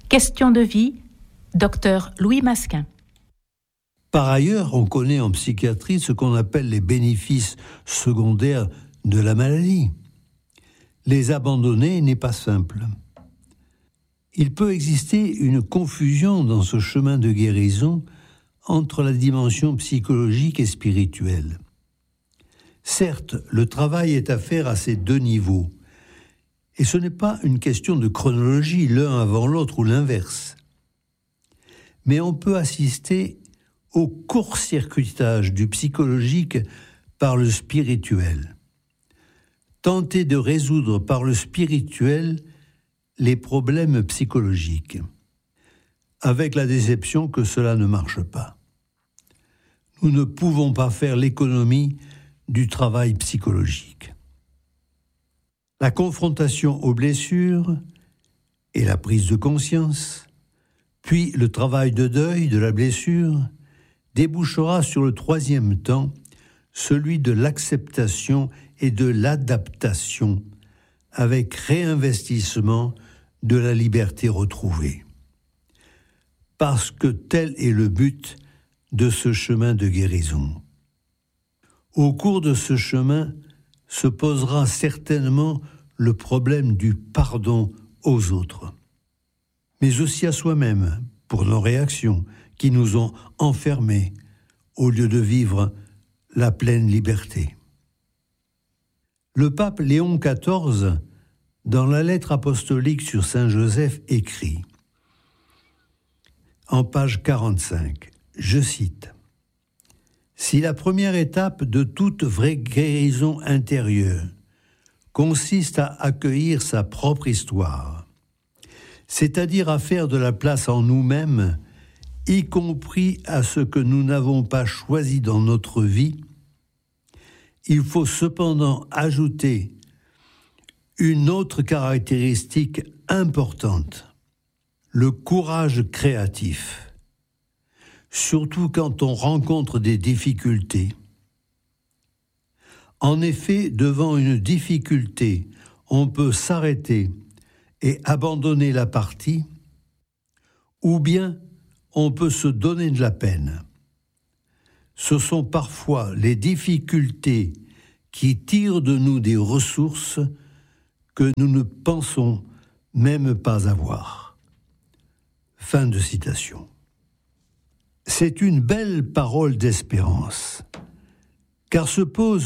Question de vie, Dr Louis Masquin. Par ailleurs, on connaît en psychiatrie ce qu'on appelle les bénéfices secondaires de la maladie. Les abandonner n'est pas simple. Il peut exister une confusion dans ce chemin de guérison entre la dimension psychologique et spirituelle. Certes, le travail est à faire à ces deux niveaux. Et ce n'est pas une question de chronologie, l'un avant l'autre ou l'inverse. Mais on peut assister au court-circuitage du psychologique par le spirituel. Tenter de résoudre par le spirituel les problèmes psychologiques, avec la déception que cela ne marche pas. Nous ne pouvons pas faire l'économie du travail psychologique. La confrontation aux blessures et la prise de conscience, puis le travail de deuil de la blessure, débouchera sur le troisième temps, celui de l'acceptation et de l'adaptation, avec réinvestissement de la liberté retrouvée. Parce que tel est le but de ce chemin de guérison. Au cours de ce chemin se posera certainement le problème du pardon aux autres, mais aussi à soi-même pour nos réactions qui nous ont enfermés au lieu de vivre la pleine liberté. Le pape Léon XIV, dans la lettre apostolique sur Saint Joseph, écrit, en page 45, je cite, « Si la première étape de toute vraie guérison intérieure consiste à accueillir sa propre histoire, c'est-à-dire à faire de la place en nous-mêmes, y compris à ce que nous n'avons pas choisi dans notre vie, il faut cependant ajouter une autre caractéristique importante, le courage créatif, surtout quand on rencontre des difficultés. En effet, devant une difficulté, on peut s'arrêter et abandonner la partie, ou bien on peut se donner de la peine. Ce sont parfois les difficultés qui tirent de nous des ressources que nous ne pensons même pas avoir. » Fin de citation. C'est une belle parole d'espérance, car se pose